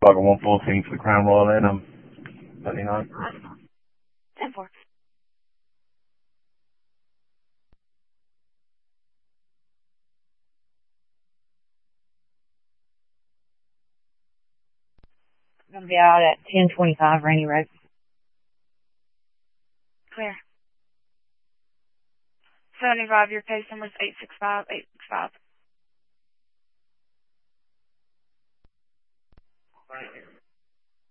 Like a 114 for the Crown Royal then, let me know. 10-4. I'm gonna be out at 10:25 Rainy Road. Clear. 75, your case number is 865-865. Thank you.